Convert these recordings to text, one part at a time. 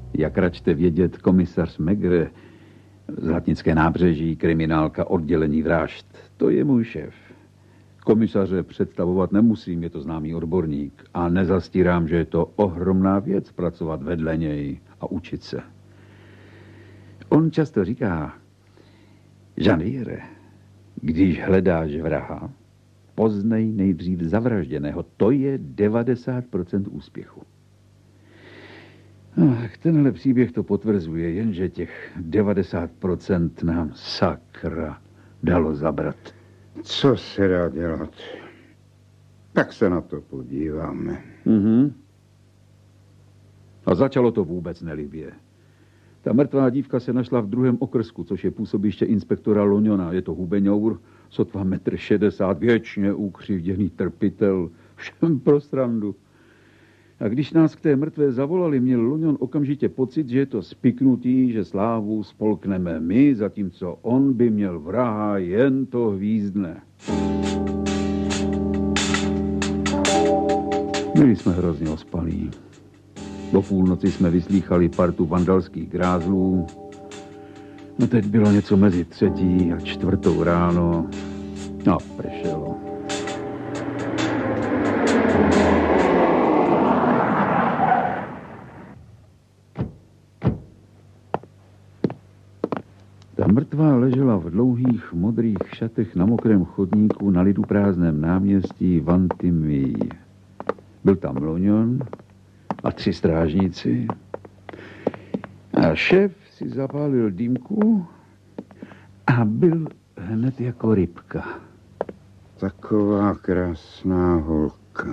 Jak račte vědět, komisař Megre, Zlatnické nábřeží, kriminálka, oddělení vražd, to je můj šéf. Komisaře představovat nemusím, je to známý odborník. A nezastírám, že je to ohromná věc pracovat vedle něj a učit se. On často říká, Janviere, když hledáš vraha, poznej nejdřív zavražděného. To je 90% úspěchu. Tenhle příběh to potvrzuje, jenže těch 90% nám sakra dalo zabrat. Co se dá dělat? Tak se na to podíváme. A začalo to vůbec nelibě. Ta mrtvá dívka se našla v 2. okrsku, což je působiště inspektora Loňona. Je to hubeňour, sotva 1,60 m, věčně ukřivděný trpitel, všem pro srandu. A když nás k té mrtvé zavolali, měl Loňon okamžitě pocit, že je to spiknutí, že slávu spolkneme my, zatímco on by měl vraha, jen to hvízdne. Byli jsme hrozně ospalí. Do půlnoci jsme vyslýchali partu vandalských grázlů. No teď bylo něco mezi 3. a 4. ráno. A pršelo. Ta mrtvá ležela v dlouhých modrých šatech na mokrém chodníku na lidu prázdném náměstí Vantimí. Byl tam Loňon a 3 strážníci. A šéf si zapálil dýmku a byl hned jako rybka. Taková krásná holka.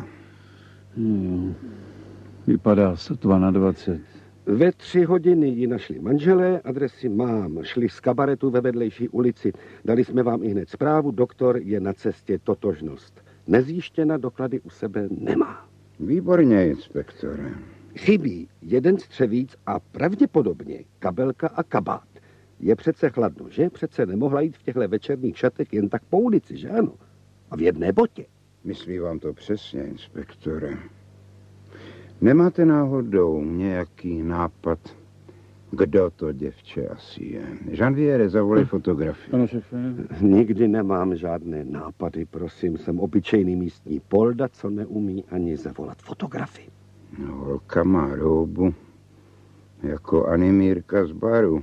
Vypadá sotva na 20. Ve 3 hodiny ji našli manželé, adresy mám. Šli z kabaretu ve vedlejší ulici. Dali jsme vám i hned zprávu, doktor je na cestě, totožnost. Nezjištěna, doklady u sebe nemá. Výborně, inspektore. Chybí 1 střevíc a pravděpodobně kabelka a kabát. Je přece chladno, že? Přece nemohla jít v těchto večerních šatech jen tak po ulici, že ano? A v jedné botě. Myslí vám to přesně, inspektore. Nemáte náhodou nějaký nápad, kdo to děvče asi je? Janviere, zavolej fotografii. Ano, šefe. Nikdy nemám žádné nápady, prosím. Jsem obyčejný místní polda, co neumí ani zavolat fotografii. No, holka má roubu, jako animírka z baru.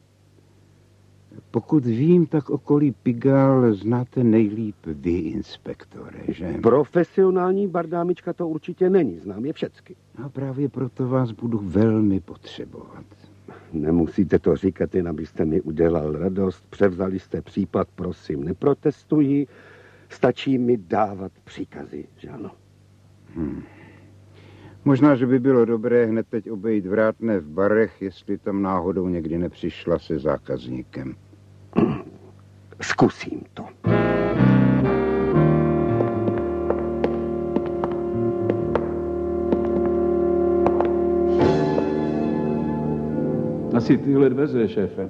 Pokud vím, tak okolí Pigalle znáte nejlíp vy, inspektore, že? Profesionální bardámička to určitě není, znám je všecky. A právě proto vás budu velmi potřebovat. Nemusíte to říkat, jen abyste mi udělal radost. Převzali jste případ, prosím, neprotestuji. Stačí mi dávat příkazy, že ano? Možná, že by bylo dobré hned teď obejít vrátné v barech, jestli tam náhodou někdy nepřišla se zákazníkem. Zkusím to. Asi tyhle dveře, šéfe.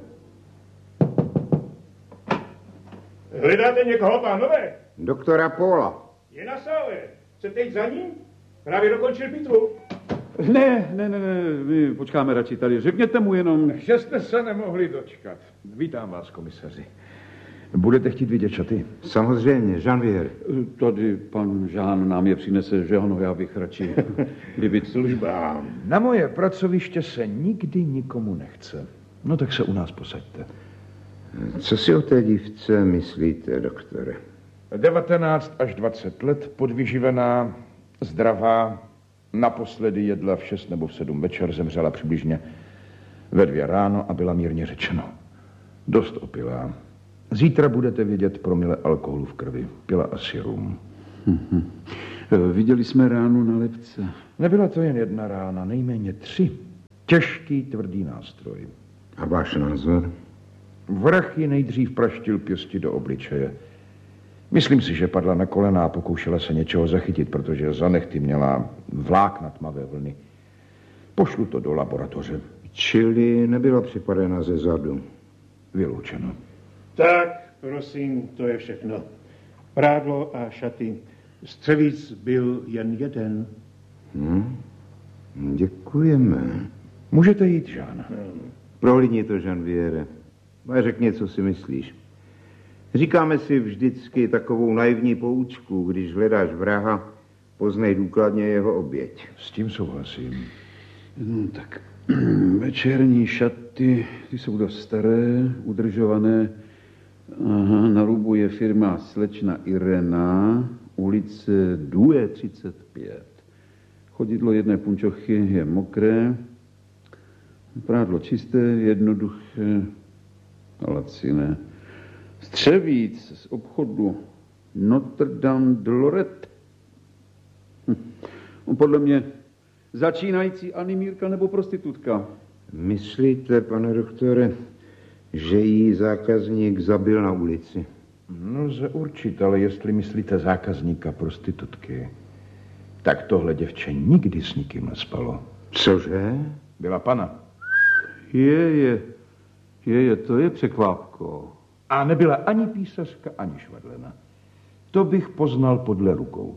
Hledáte někoho, pánové? Doktora Paula. Je na sále. Chcete jít za ním? Právě dokončil pitvu. Ne, my počkáme radši tady. Řekněte mu jenom... Že jste se nemohli dočkat. Vítám vás, komisaři. Budete chtít vidět šaty? Samozřejmě, Janviere. Tady pan Žán nám je přinese, že ano, já bych radši vybit služba. Na moje pracoviště se nikdy nikomu nechce. No tak se u nás posaďte. Co si o té dívce myslíte, doktore? 19 až 20 let, podvyživená, zdravá, naposledy jedla v 6 nebo v 7 večer, zemřela přibližně ve 2 ráno a byla mírně řečeno dost opilá. Zítra budete vědět promile alkoholu v krvi. Pila asi rum. Viděli jsme ránu na lebce. Nebyla to jen 1 rána, nejméně 3. Těžký, tvrdý nástroj. A váš názor? Vrah ji nejdřív praštil pěsti do obličeje. Myslím si, že padla na kolena a pokoušela se něčeho zachytit, protože za nehty měla vlákna tmavé vlny. Pošlu to do laboratoře. Čili nebyla připadena ze zadu. Vyloučeno. Tak, prosím, to je všechno. Prádlo a šaty. Střevíc byl jen 1. Děkujeme. Můžete jít, Jean. Prohlídni to, Janviere. A řekni, co si myslíš. Říkáme si vždycky takovou naivní poučku, když hledáš vraha, poznej důkladně jeho oběť. S tím souhlasím. Tak večerní šaty, ty jsou dost staré, udržované. Aha, na rubu je firma Slečna Irena, ulice Due 35. Chodidlo jedné punčochy je mokré, prádlo čisté, jednoduché a laciné. Střevíc z obchodu Notre Dame de Lorette. Podle mě začínající animírka nebo prostitutka. Myslíte, pane doktore, že jí zákazník zabil na ulici? No, lze určit, ale jestli myslíte zákazníka prostitutky, tak tohle děvče nikdy s nikým nespalo. Cože? Byla pana. To je překvápko. A nebyla ani písařka, ani švadlena. To bych poznal podle rukou.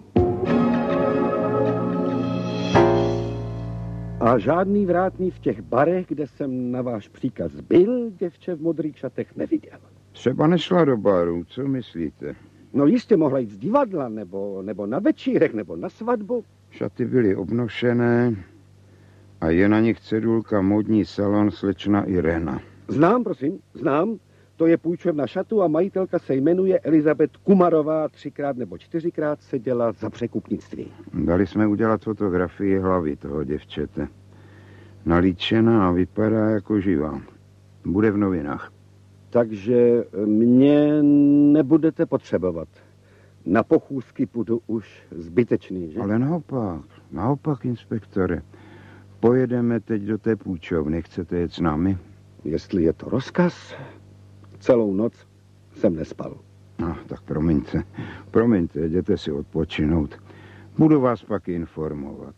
A žádný vrátný v těch barech, kde jsem na váš příkaz byl, děvče v modrých šatech neviděl. Třeba nešla do baru, co myslíte? No jistě mohla jít z divadla, nebo na večírek, nebo na svatbu. Šaty byly obnošené a je na nich cedulka Módní salon Slečna Irena. Znám, prosím, znám. To je půjčovna šatu a majitelka se jmenuje Elizabeth Kumarová, 3krát nebo 4krát seděla za překupnictví. Dali jsme udělat fotografii hlavy toho děvčete. Nalíčená a vypadá jako živá. Bude v novinách. Takže mě nebudete potřebovat. Na pochůzky půjdu už zbytečný, že? Ale naopak, inspektore. Pojedeme teď do té půjčovny. Chcete jet s námi? Jestli je to rozkaz, celou noc jsem nespal. No, tak promiňte, jděte si odpočinout. Budu vás pak informovat.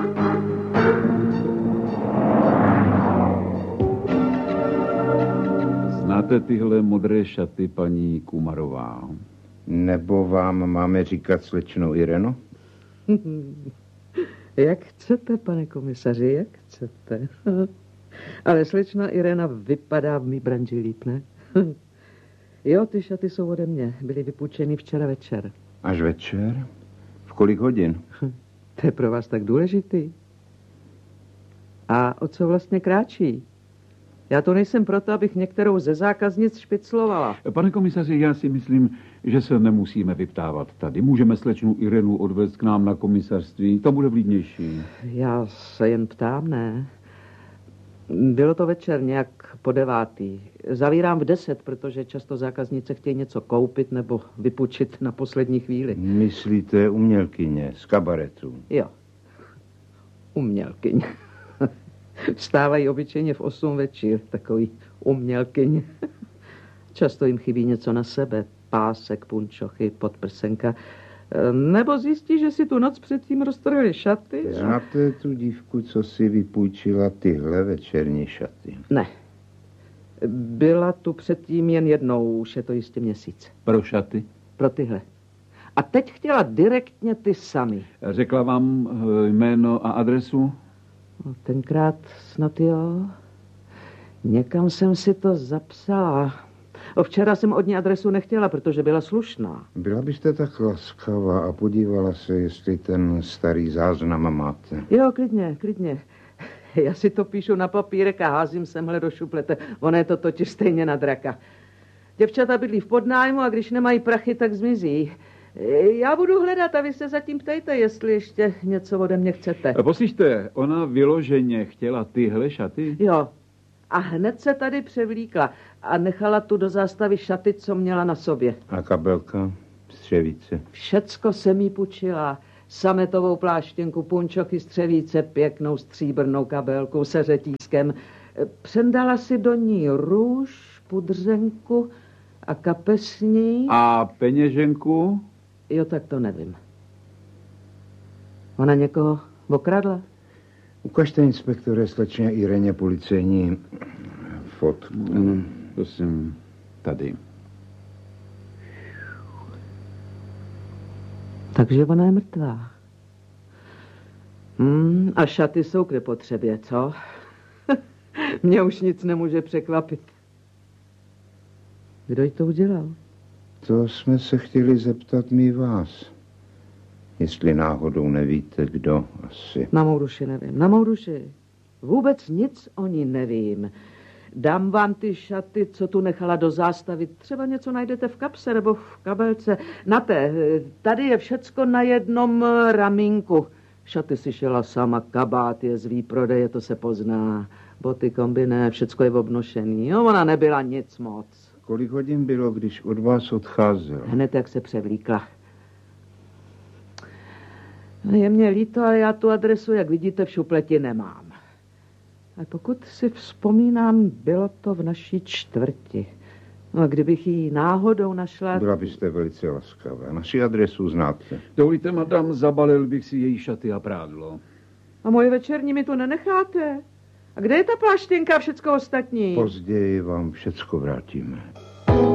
Znáte tyhle modré šaty, paní Kumarová? Nebo vám máme říkat Slečnou Irenu? Jak chcete, pane komisaři, jak chcete. Ale slečna Irena vypadá v mý branži líp, ne? Jo, ty šaty jsou ode mě. Byly vypůjčeny včera večer. Až večer? V kolik hodin? To je pro vás tak důležitý. A o co vlastně kráčí? Já to nejsem proto, abych některou ze zákaznic špiclovala. Pane komisaři, já si myslím, že se nemusíme vyptávat tady. Můžeme slečnu Irenu odvést k nám na komisařství. To bude vlídnější. Já se jen ptám, ne? Bylo to večer nějak po 9. Zavírám v 10, protože často zákaznice chtějí něco koupit nebo vypůjčit na poslední chvíli. Myslíte umělkyně z kabaretu? Jo, umělkyně. Vstávají obyčejně v 8 večer, takový umělkyně. Často jim chybí něco na sebe, pásek, punčochy, podprsenka. Nebo zjistí, že si tu noc předtím roztrhli šaty. Znáte tu dívku, co si vypůjčila tyhle večerní šaty? Ne. Byla tu předtím jen jednou, už je to jistě měsíc. Pro šaty? Pro tyhle. A teď chtěla direktně ty sami. Řekla vám jméno a adresu? No, tenkrát snad jo. Někam jsem si to zapsala. Včera jsem od ní adresu nechtěla, protože byla slušná. Byla byste tak laskavá a podívala se, jestli ten starý záznam máte. Jo, klidně. Já si to píšu na papírek a házím semhle do šuplete. Ono je to totiž stejně na draka. Děvčata bydlí v podnájmu a když nemají prachy, tak zmizí. Já budu hledat a vy se zatím ptejte, jestli ještě něco ode mě chcete. Poslyšte, ona vyloženě chtěla tyhle šaty? Jo. A hned se tady převlíkla a nechala tu do zástavy šaty, co měla na sobě. A kabelka, střevíce? Všecko jsem jí půjčila. Sametovou pláštěnku, punčochy, střevíce, pěknou stříbrnou kabelku se řetízkem. Přendala si do ní růž, pudřenku a kapesní. A peněženku? Jo, tak to nevím. Ona někoho okradla? Ukažte, inspektore, slečně Ireně policejní fotku. Prosím, tady. Takže ona je mrtvá. A šaty jsou k nepotřebě, co? Mě už nic nemůže překvapit. Kdo jí to udělal? To jsme se chtěli zeptat my vás. Jestli náhodou nevíte, kdo asi. Na mou duši nevím. Na mou duši. Vůbec nic o ní nevím. Dám vám ty šaty, co tu nechala do zástavy. Třeba něco najdete v kapse nebo v kabelce. Tady je všecko na jednom ramínku. Šaty si šela sama, kabát je z výprodeje, to se pozná. Boty, kombiné, všecko je obnošený. Jo, ona nebyla nic moc. Kolik hodin bylo, když od vás odcházel? Hned, jak se převlíkla. Je mě líto, ale já tu adresu, jak vidíte, v šupleti nemám. A pokud si vzpomínám, bylo to v naší čtvrti. No a kdybych ji náhodou našla... Byla byste velice laskavá. Naši adresu znáte. Dovolíte, madam, zabalil bych si její šaty a prádlo. A moje večerní mi tu nenecháte? A kde je ta pláštěnka a všecko ostatní? Později vám všecko vrátíme.